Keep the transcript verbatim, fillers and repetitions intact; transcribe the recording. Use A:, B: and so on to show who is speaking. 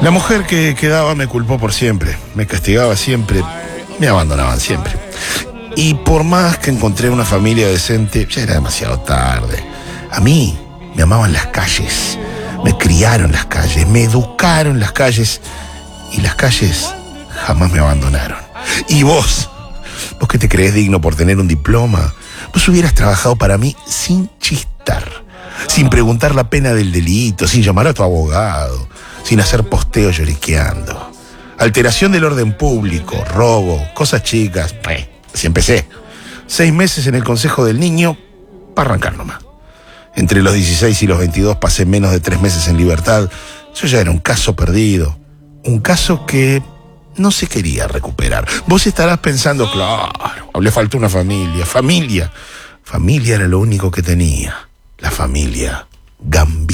A: La mujer que quedaba me culpó por siempre, me castigaba siempre, me abandonaban siempre. Y por más que encontré una familia decente, ya era demasiado tarde. A mí me amaban las calles, me criaron las calles, me educaron las calles, y las calles jamás me abandonaron. Y vos, vos que te crees digno por tener un diploma, vos hubieras trabajado para mí sin chistar, sin preguntar la pena del delito, sin llamar a tu abogado, sin hacer posteo lloriqueando. Alteración del orden público, robo, cosas chicas, pues, así empecé. Seis meses en el Consejo del Niño, para arrancar nomás. Entre los dieciséis y los veintidós pasé menos de tres meses en libertad. Yo ya era un caso perdido, un caso que no se quería recuperar. Vos estarás pensando, claro, le faltó una familia, familia. Familia era lo único que tenía, la familia Gambino.